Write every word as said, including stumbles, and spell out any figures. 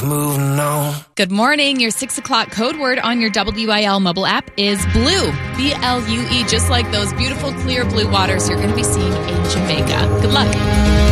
moving on. Good morning. Your six o'clock code word on your W I L mobile app is blue. B L U E, just like those beautiful clear blue waters you're going to be seeing in Jamaica. Good luck.